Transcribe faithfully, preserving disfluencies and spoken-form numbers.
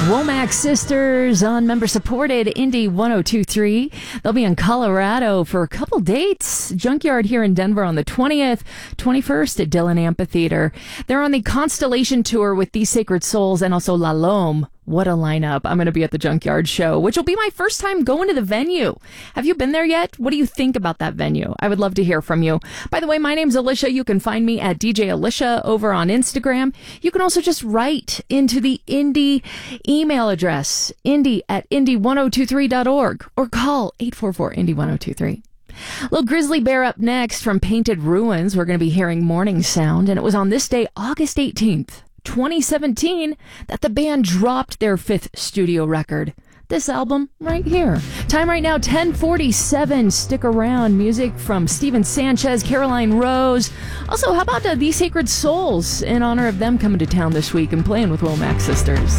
Womack Sisters on member-supported Indie one oh two point three. They'll be in Colorado for a couple dates. Junkyard here in Denver on the twentieth, twenty-first at Dillon Amphitheater. They're on the Constellation Tour with These Sacred Souls and also La Lome. What a lineup. I'm going to be at the Junkyard show, which will be my first time going to the venue. Have you been there yet? What do you think about that venue? I would love to hear from you. By the way, my name's Alicia. You can find me at D J Alicia over on Instagram. You can also just write into the Indie email address, indie at indie one oh two three dot org, or call eight four four indie one oh two three. Little Grizzly Bear up next from Painted Ruins. We're going to be hearing Morning Sound, and it was on this day, August eighteenth, twenty seventeen, that the band dropped their fifth studio record. This album right here. Time right now, ten forty-seven. Stick around. Music from Steven Sanchez, Caroline Rose. Also, how about uh, These Sacred Souls in honor of them coming to town this week and playing with Womack Sisters?